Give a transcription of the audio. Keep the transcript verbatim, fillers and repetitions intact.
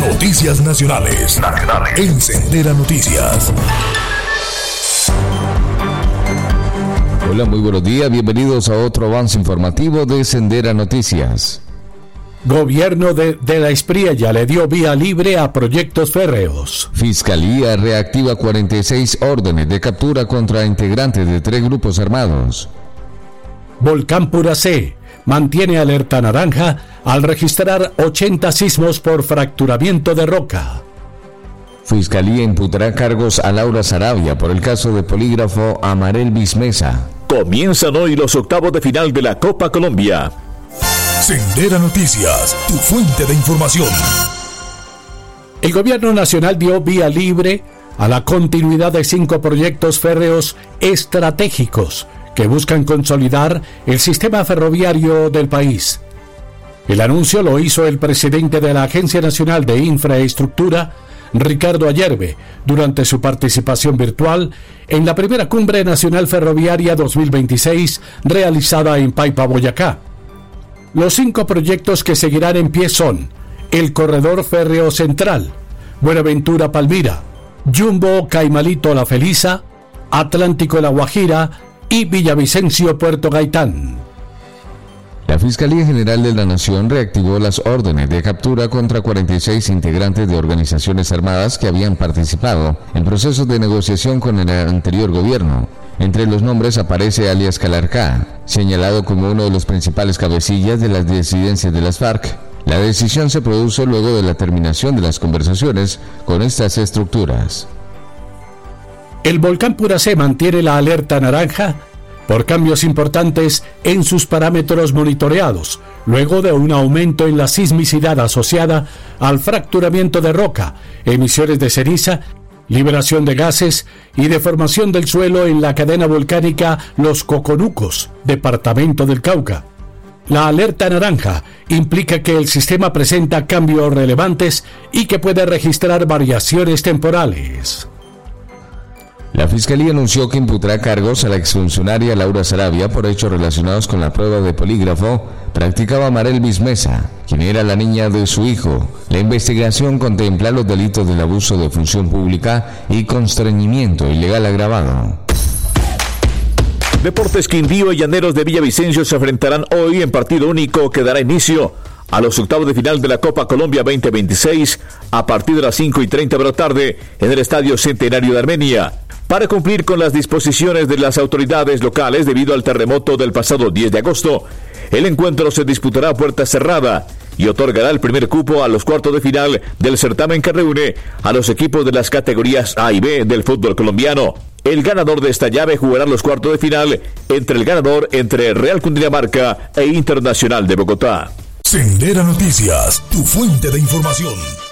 Noticias Nacionales. Nacionales. En Sendera Noticias. Hola, muy buenos días. Bienvenidos a otro avance informativo de Sendera Noticias. Gobierno de, de la Espriella ya le dio vía libre a proyectos férreos. Fiscalía reactiva cuarenta y seis órdenes de captura contra integrantes de tres grupos armados. Volcán Puracé mantiene alerta naranja al registrar ochenta sismos por fracturamiento de roca. Fiscalía imputará cargos a Laura Sarabia por el caso de polígrafo Amarel Bismesa. Comienzan hoy los octavos de final de la Copa Colombia. Sendera Noticias, tu fuente de información. El gobierno nacional dio vía libre a la continuidad de cinco proyectos férreos estratégicos que buscan consolidar el sistema ferroviario del país. El anuncio lo hizo el presidente de la Agencia Nacional de Infraestructura, Ricardo Ayerbe, durante su participación virtual en la primera Cumbre Nacional Ferroviaria dos mil veintiséis realizada en Paipa, Boyacá. Los cinco proyectos que seguirán en pie son el Corredor Férreo Central, Buenaventura Palmira, Jumbo Caimalito La Feliza, Atlántico La Guajira y Villavicencio Puerto Gaitán. La Fiscalía General de la Nación reactivó las órdenes de captura contra cuarenta y seis integrantes de organizaciones armadas que habían participado en procesos de negociación con el anterior gobierno. Entre los nombres aparece alias Calarcá, señalado como uno de los principales cabecillas de las disidencias de las FARC. La decisión se produjo luego de la terminación de las conversaciones con estas estructuras. El volcán Puracé mantiene la alerta naranja por cambios importantes en sus parámetros monitoreados, luego de un aumento en la sismicidad asociada al fracturamiento de roca, emisiones de ceniza, liberación de gases y deformación del suelo en la cadena volcánica Los Coconucos, departamento del Cauca. La alerta naranja implica que el sistema presenta cambios relevantes y que puede registrar variaciones temporales. La Fiscalía anunció que imputará cargos a la exfuncionaria Laura Sarabia por hechos relacionados con la prueba de polígrafo practicaba Amarel Bismesa, quien era la niña de su hijo. La investigación contempla los delitos del abuso de función pública y constreñimiento ilegal agravado. Deportes Quindío y Llaneros de Villavicencio se enfrentarán hoy en partido único que dará inicio a los octavos de final de la Copa Colombia veinte veintiséis a partir de las cinco y treinta de la tarde en el Estadio Centenario de Armenia. Para cumplir con las disposiciones de las autoridades locales debido al terremoto del pasado diez de agosto, el encuentro se disputará a puerta cerrada y otorgará el primer cupo a los cuartos de final del certamen que reúne a los equipos de las categorías A y B del fútbol colombiano. El ganador de esta llave jugará los cuartos de final entre el ganador entre Real Cundinamarca e Internacional de Bogotá. Sendera Noticias, tu fuente de información.